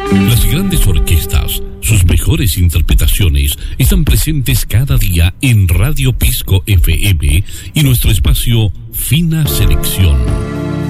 Las grandes orquestas, sus mejores interpretaciones, están presentes cada día en Radio Pisco FM y nuestro espacio Fina Selección.